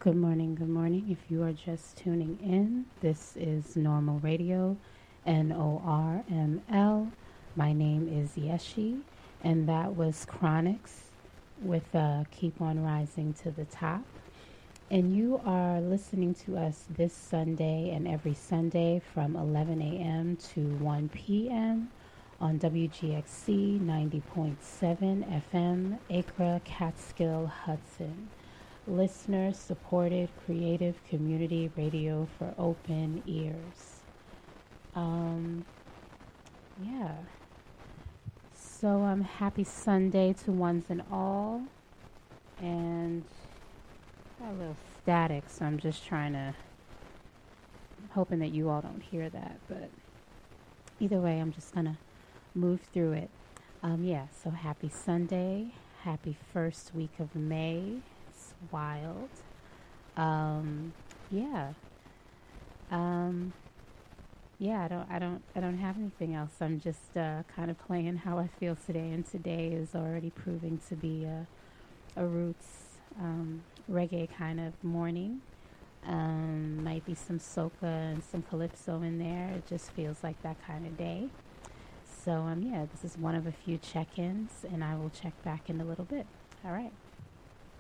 Good morning, good morning. If you are just tuning in, this is Normal Radio, NORML. My name is Yeshi, and that was Chronics with Keep On Rising to the Top. And you are listening to us this Sunday and every Sunday from 11 a.m. to 1 p.m. on WGXC 90.7 FM, Acre, Catskill, Hudson. Listener supported creative community radio for open ears. Yeah. So happy Sunday to ones and all. And got a little static, so I'm just I'm hoping that you all don't hear that. But either way, I'm just going to move through it. So happy Sunday. Happy first week of May. Wild. Yeah. I don't have anything else. I'm just kind of playing how I feel today, and today is already proving to be a roots reggae kind of morning. Might be some soca and some calypso in there. It just feels like that kind of day. So this is one of a few check-ins, and I will check back in a little bit. All right.